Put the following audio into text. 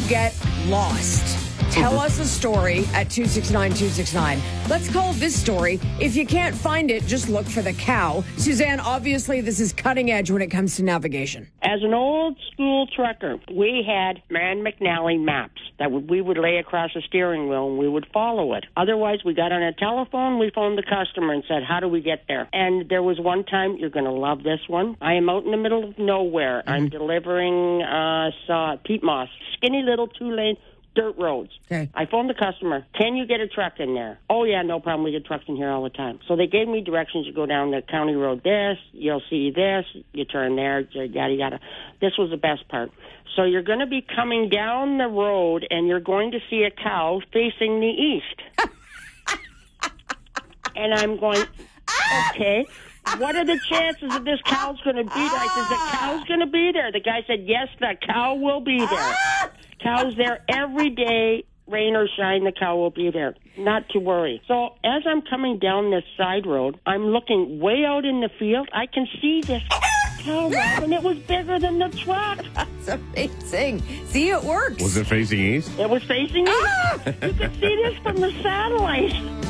get lost? Tell us a story at 269-269. Let's call this story. If you can't find it, just look for the cow. Suzanne, obviously this is cutting edge when it comes to navigation. As an old school trucker, we had Rand McNally maps that we would lay across the steering wheel and we would follow it. Otherwise, we got on a telephone, we phoned the customer and said, how do we get there? And there was one time, you're going to love this one. I am out in the middle of nowhere. Mm-hmm. I'm delivering peat moss, skinny little 2-lane dirt roads. Okay. I phoned the customer. Can you get a truck in there? Oh, yeah, no problem. We get trucks in here all the time. So they gave me directions. You go down the county road this, you'll see this, you turn there, yada, yada. This was the best part. So you're going to be coming down the road and you're going to see a cow facing the east. And I'm going, okay, what are the chances that this cow's going to be there? I said, the cow's going to be there. The guy said, yes, the cow will be there. Cow's there every day, rain or shine, the cow will be there. Not to worry. So as I'm coming down this side road, I'm looking way out in the field. I can see this cow, and it was bigger than the truck. That's amazing. See, it works. Was it facing east? It was facing east. You could see this from the satellite.